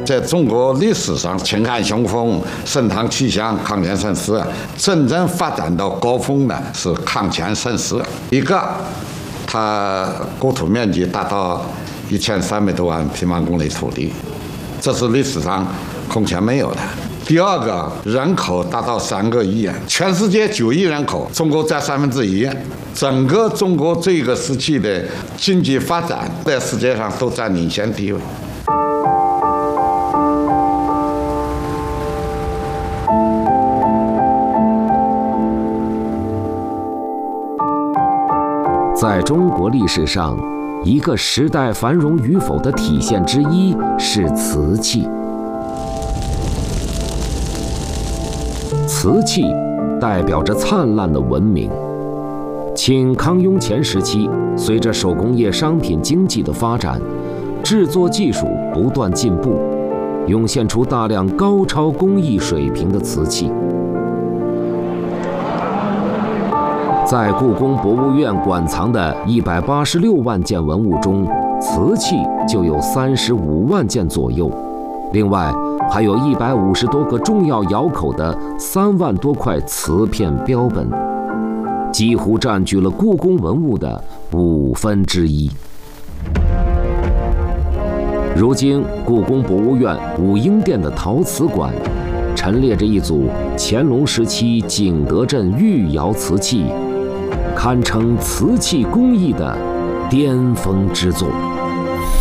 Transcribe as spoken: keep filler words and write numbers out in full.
在中国历史上，秦汉雄风、盛唐气象、康乾盛世，真正发展到高峰的是康乾盛世。一个，它国土面积达到一千三百多万平方公里土地，这是历史上空前没有的。第二个，人口达到三个亿，全世界九亿人口，中国占三分之一。整个中国这个时期的经济发展，在世界上都占领先地位。 在中国历史上，一个时代繁荣与否的体现之一是瓷器。瓷器代表着灿烂的文明。清康雍乾时期，随着手工业商品经济的发展，制作技术不断进步，涌现出大量高超工艺水平的瓷器。在故宫博物院馆藏的一百八十六万件文物中，瓷器就有三十五万件左右。另外，还有一百五十多个重要窑口的三万多块瓷片标本，几乎占据了故宫文物的五分之一。如今，故宫博物院武英殿的陶瓷馆陈列着一组乾隆时期景德镇御窑瓷器，堪称瓷器工艺的巅峰之作。